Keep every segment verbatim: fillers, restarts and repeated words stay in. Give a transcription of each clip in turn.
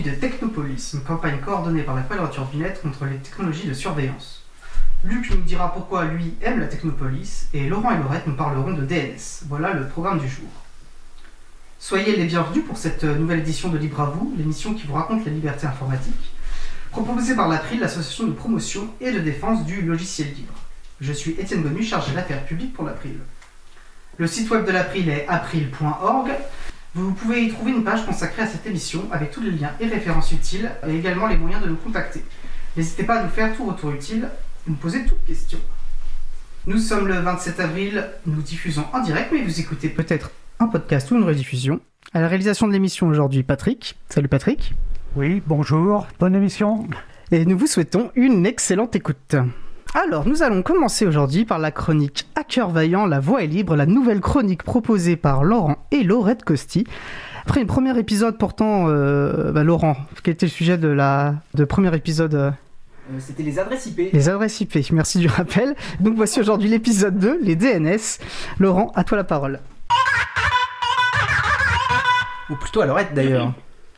de Technopolis, une campagne coordonnée par la Quadrature du Net contre les technologies de surveillance. Luc nous dira pourquoi lui aime la Technopolis, et Laurent et Laurette nous parleront de D N S. Voilà le programme du jour. Soyez les bienvenus pour cette nouvelle édition de Libre à vous, l'émission qui vous raconte la liberté informatique, proposée par l'April, l'association de promotion et de défense du logiciel libre. Je suis Étienne Gonu, chargé d'affaires publiques pour l'April. Le site web de l'April est april point org. Vous pouvez y trouver une page consacrée à cette émission avec tous les liens et références utiles et également les moyens de nous contacter. N'hésitez pas à nous faire tout retour utile et nous poser toutes questions. Nous sommes le vingt-sept avril, nous diffusons en direct, mais vous écoutez peut-être un podcast ou une rediffusion. À la réalisation de l'émission aujourd'hui, Patrick. Salut Patrick. Oui, bonjour, bonne émission. Et nous vous souhaitons une excellente écoute. Alors, nous allons commencer aujourd'hui par la chronique Hacker Vaillant, la voix est libre, la nouvelle chronique proposée par Laurent et Laurette Costi. Après un premier épisode portant... Euh, bah Laurent, quel était le sujet de la de premier épisode euh... Euh, C'était les adresses I P. Les adresses I P, merci du rappel. Donc voici aujourd'hui l'épisode deux, les D N S. Laurent, à toi la parole. Ou plutôt à Laurette d'ailleurs.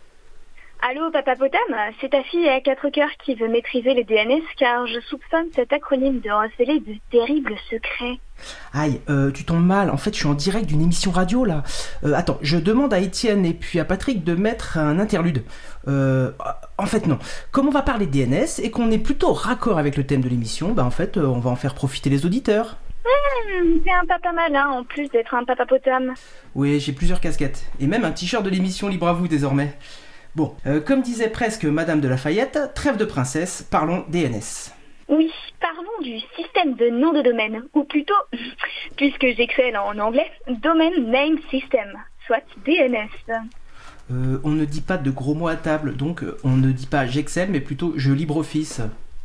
Allô, Papa Potam, c'est ta fille à quatre cœurs qui veut maîtriser les D N S car je soupçonne cet acronyme de receler de terribles secrets. Aïe, euh, tu tombes mal, en fait je suis en direct d'une émission radio là. Euh, attends, je demande à Étienne et puis à Patrick de mettre un interlude. Euh, en fait non, comme on va parler D N S et qu'on est plutôt raccord avec le thème de l'émission, bah en fait euh, on va en faire profiter les auditeurs. Mmh, c'est un papa malin en plus d'être un Papa Potam. Oui, j'ai plusieurs casquettes et même un t-shirt de l'émission Libre à vous désormais. Bon, euh, comme disait presque Madame de Lafayette, trêve de princesse, parlons D N S. Oui, parlons du système de nom de domaine, ou plutôt, puisque j'excelle en anglais, Domain Name System, soit D N S. Euh, on ne dit pas de gros mots à table, donc euh, on ne dit pas j'excelle, mais plutôt je LibreOffice.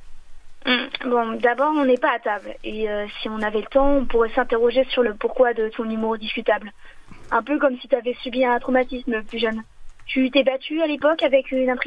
Mmh, bon, d'abord on n'est pas à table, et euh, si on avait le temps, on pourrait s'interroger sur le pourquoi de ton humour discutable. Un peu comme si t'avais subi un traumatisme plus jeune. Tu t'es battu à l'époque avec une imprimante ?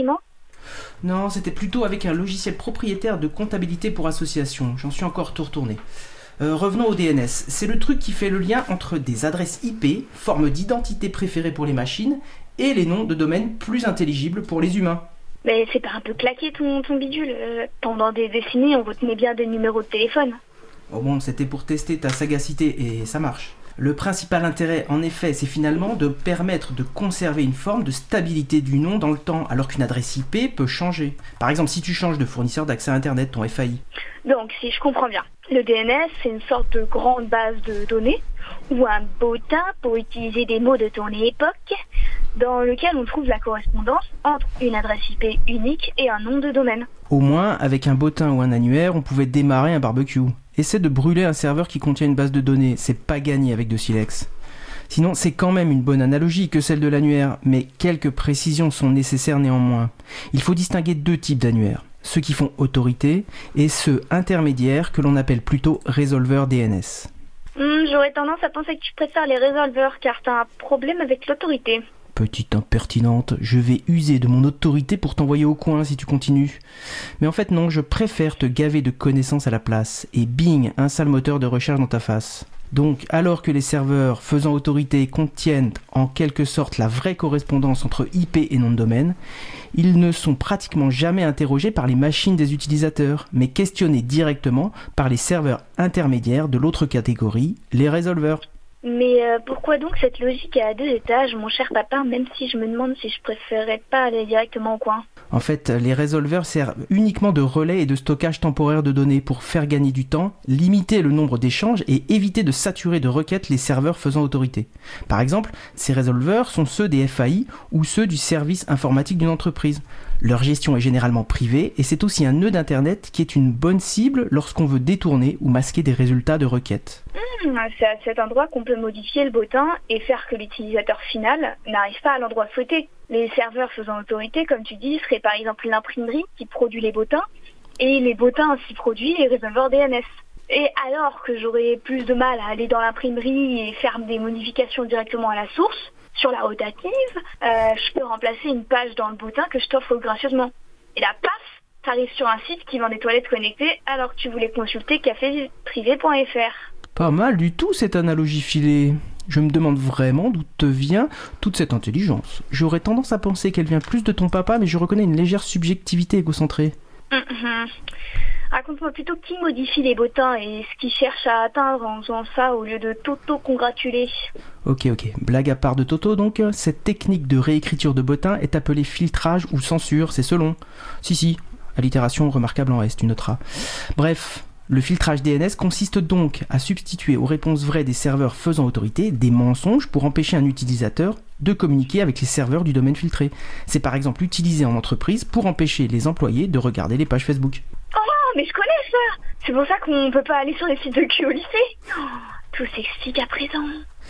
Non, c'était plutôt avec un logiciel propriétaire de comptabilité pour association. J'en suis encore tout retourné. Euh, revenons au D N S. C'est le truc qui fait le lien entre des adresses I P, forme d'identité préférée pour les machines, et les noms de domaine plus intelligibles pour les humains. Mais c'est pas un peu claqué ton, ton bidule. Pendant des décennies, on retenait bien des numéros de téléphone. Oh bon, c'était pour tester ta sagacité et ça marche. Le principal intérêt, en effet, c'est finalement de permettre de conserver une forme de stabilité du nom dans le temps, alors qu'une adresse I P peut changer. Par exemple, si tu changes de fournisseur d'accès à Internet, ton F A I. Donc, si je comprends bien, le D N S, c'est une sorte de grande base de données, ou un bottin, pour utiliser des mots de ton époque, dans lequel on trouve la correspondance entre une adresse I P unique et un nom de domaine. Au moins, avec un bottin ou un annuaire, on pouvait démarrer un barbecue. Essaie de brûler un serveur qui contient une base de données, c'est pas gagné avec de silex. Sinon, c'est quand même une bonne analogie que celle de l'annuaire, mais quelques précisions sont nécessaires néanmoins. Il faut distinguer deux types d'annuaires, ceux qui font autorité et ceux intermédiaires que l'on appelle plutôt résolveurs D N S. Mmh, j'aurais tendance à penser que tu préfères les résolveurs car t'as un problème avec l'autorité. Petite impertinente, je vais user de mon autorité pour t'envoyer au coin si tu continues. Mais en fait non, je préfère te gaver de connaissances à la place, et bing, un sale moteur de recherche dans ta face. Donc, alors que les serveurs faisant autorité contiennent en quelque sorte la vraie correspondance entre I P et nom de domaine, ils ne sont pratiquement jamais interrogés par les machines des utilisateurs, mais questionnés directement par les serveurs intermédiaires de l'autre catégorie, les résolveurs. Mais euh, pourquoi donc cette logique à deux étages, mon cher papa, même si je me demande si je préférerais pas aller directement au coin ? En fait, les résolveurs servent uniquement de relais et de stockage temporaire de données pour faire gagner du temps, limiter le nombre d'échanges et éviter de saturer de requêtes les serveurs faisant autorité. Par exemple, ces résolveurs sont ceux des F A I ou ceux du service informatique d'une entreprise. Leur gestion est généralement privée et c'est aussi un nœud d'internet qui est une bonne cible lorsqu'on veut détourner ou masquer des résultats de requêtes. Mmh, c'est à cet endroit qu'on peut modifier le bottin et faire que l'utilisateur final n'arrive pas à l'endroit souhaité. Les serveurs faisant autorité, comme tu dis, seraient par exemple l'imprimerie qui produit les bottins et les bottins ainsi produits les résolveurs D N S. Et alors que j'aurais plus de mal à aller dans l'imprimerie et faire des modifications directement à la source, sur la rotative, euh, je peux remplacer une page dans le bottin que je t'offre gracieusement. Et là, paf, t'arrives sur un site qui vend des toilettes connectées alors que tu voulais consulter café privé point f r. Pas mal du tout cette analogie filée. Je me demande vraiment d'où te vient toute cette intelligence. J'aurais tendance à penser qu'elle vient plus de ton papa, mais je reconnais une légère subjectivité égocentrée. Mm-hmm. Raconte-moi plutôt qui modifie les bottins et ce qu'il cherche à atteindre en faisant ça au lieu de t'auto-congratuler. Ok, ok. Blague à part de Toto, donc, cette technique de réécriture de bottins est appelée filtrage ou censure, c'est selon. Si, si, allitération remarquable en S, tu noteras. Bref, le filtrage D N S consiste donc à substituer aux réponses vraies des serveurs faisant autorité des mensonges pour empêcher un utilisateur de communiquer avec les serveurs du domaine filtré. C'est par exemple utilisé en entreprise pour empêcher les employés de regarder les pages Facebook. Oh, mais je connais ça. C'est pour ça qu'on peut pas aller sur les sites de cul au lycée. Oh, tout s'explique à présent.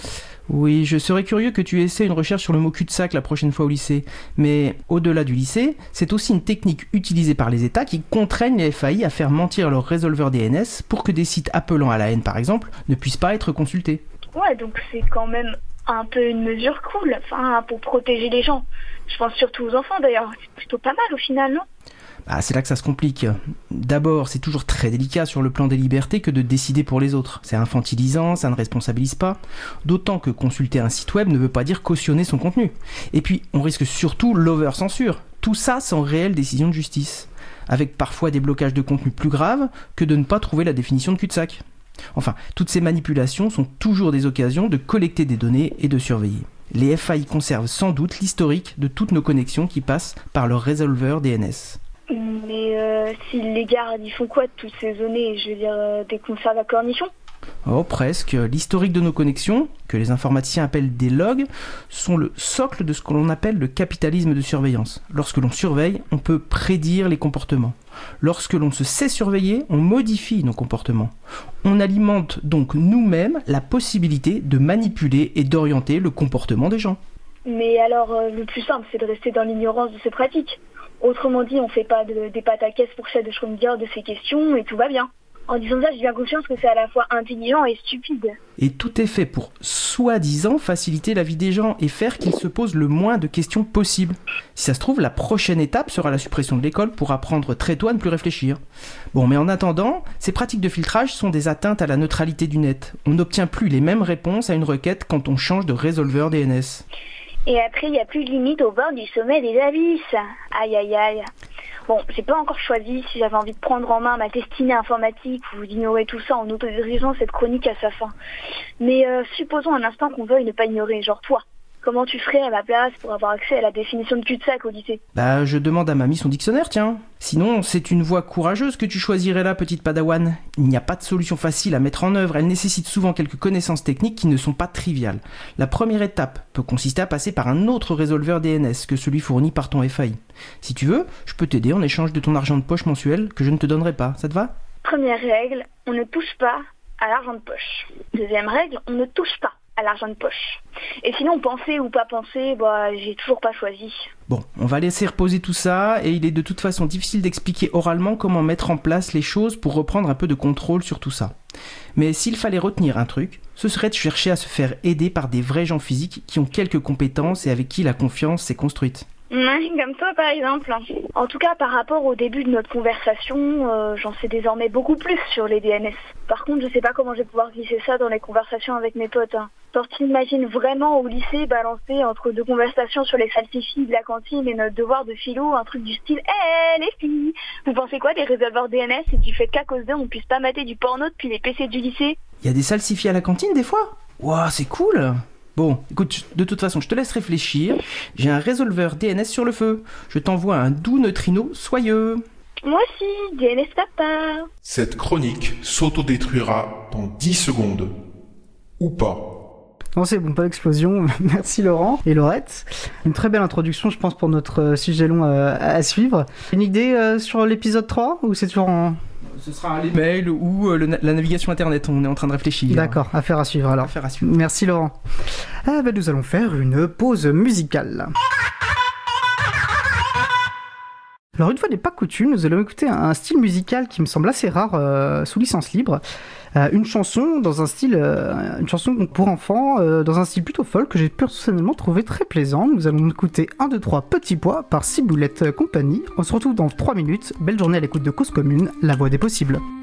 Oui, je serais curieux que tu essaies une recherche sur le mot cul-de-sac la prochaine fois au lycée. Mais au-delà du lycée, c'est aussi une technique utilisée par les États qui contraignent les F A I à faire mentir leur résolveur D N S pour que des sites appelant à la haine, par exemple, ne puissent pas être consultés. Ouais, donc c'est quand même un peu une mesure cool, enfin, pour protéger les gens. Je pense surtout aux enfants d'ailleurs. C'est plutôt pas mal au final, non ? Bah, c'est là que ça se complique. D'abord, c'est toujours très délicat sur le plan des libertés que de décider pour les autres. C'est infantilisant, ça ne responsabilise pas. D'autant que consulter un site web ne veut pas dire cautionner son contenu. Et puis, on risque surtout l'over-censure. Tout ça sans réelle décision de justice. Avec parfois des blocages de contenu plus graves que de ne pas trouver la définition de cul-de-sac. Enfin, toutes ces manipulations sont toujours des occasions de collecter des données et de surveiller. Les F A I conservent sans doute l'historique de toutes nos connexions qui passent par leur résolveur D N S. Mais euh, si les gardes, ils font quoi de toutes ces données ? Je veux dire, euh, des conserves à cornichons ? Oh, presque. L'historique de nos connexions, que les informaticiens appellent des logs, sont le socle de ce que l'on appelle le capitalisme de surveillance. Lorsque l'on surveille, on peut prédire les comportements. Lorsque l'on se sait surveiller, on modifie nos comportements. On alimente donc nous-mêmes la possibilité de manipuler et d'orienter le comportement des gens. Mais alors, euh, le plus simple, c'est de rester dans l'ignorance de ces pratiques. Autrement dit, on fait pas de, des pâtes à caisse pour chef de Schrödinger de ces questions et tout va bien. En disant ça, j'ai bien conscience que c'est à la fois intelligent et stupide. Et tout est fait pour, soi-disant, faciliter la vie des gens et faire qu'ils se posent le moins de questions possible. Si ça se trouve, la prochaine étape sera la suppression de l'école pour apprendre très tôt à ne plus réfléchir. Bon, mais en attendant, ces pratiques de filtrage sont des atteintes à la neutralité du net. On n'obtient plus les mêmes réponses à une requête quand on change de résolveur D N S. Et après, il n'y a plus de limite au bord du sommet des abysses. Aïe, aïe, aïe. Bon, j'ai pas encore choisi si j'avais envie de prendre en main ma destinée informatique ou d'ignorer tout ça en autodirigeant cette chronique à sa fin. Mais euh, supposons un instant qu'on veuille ne pas ignorer, genre toi. Comment tu ferais à ma place pour avoir accès à la définition de cul-de-sac au lycée ? Bah, je demande à mamie son dictionnaire, tiens. Sinon, c'est une voie courageuse que tu choisirais là, petite padawan. Il n'y a pas de solution facile à mettre en œuvre. Elle nécessite souvent quelques connaissances techniques qui ne sont pas triviales. La première étape peut consister à passer par un autre résolveur D N S que celui fourni par ton F A I. Si tu veux, je peux t'aider en échange de ton argent de poche mensuel que je ne te donnerai pas. Ça te va ? Première règle, on ne touche pas à l'argent de poche. Deuxième règle, on ne touche pas à l'argent de poche. Et sinon, penser ou pas penser, bah, j'ai toujours pas choisi. Bon, on va laisser reposer tout ça, et il est de toute façon difficile d'expliquer oralement comment mettre en place les choses pour reprendre un peu de contrôle sur tout ça. Mais s'il fallait retenir un truc, ce serait de chercher à se faire aider par des vrais gens physiques qui ont quelques compétences et avec qui la confiance s'est construite. Ouais, comme toi par exemple. En tout cas, par rapport au début de notre conversation, euh, j'en sais désormais beaucoup plus sur les D N S. Par contre, je sais pas comment je vais pouvoir glisser ça dans les conversations avec mes potes. Hein. Genre, t'imagines vraiment au lycée balancer entre deux conversations sur les salsifis de la cantine et notre devoir de philo, un truc du style « Eh, les filles, vous pensez quoi des résolveurs D N S et du fait qu'à cause d'eux, on puisse pas mater du porno depuis les P C du lycée ?» Il y a des salsifis à la cantine des fois ? Waouh, c'est cool! Bon, écoute, de toute façon, je te laisse réfléchir. J'ai un résolveur D N S sur le feu. Je t'envoie un doux neutrino soyeux. Moi aussi, D N S papa. Cette chronique s'autodétruira dans dix secondes. Ou pas. Non, c'est bon, pas d'explosion. Merci Laurent et Laurette. Une très belle introduction, je pense, pour notre sujet long euh, à suivre. Une idée euh, sur l'épisode trois ou c'est toujours en... Ce sera l'email ou euh, le, la navigation internet, on est en train de réfléchir. D'accord, affaire à suivre alors. Affaire à suivre. Merci Laurent. Ah, bah, nous allons faire une pause musicale. Alors une fois n'est pas coutume, nous allons écouter un style musical qui me semble assez rare euh, sous licence libre. Euh, une chanson dans un style, euh, une chanson pour enfants euh, dans un style plutôt folk que j'ai personnellement trouvé très plaisant. Nous allons écouter un, deux, trois Petits Pois par Ciboulette Compagnie. On se retrouve dans trois minutes. Belle journée à l'écoute de Cause Commune, la voix des possibles.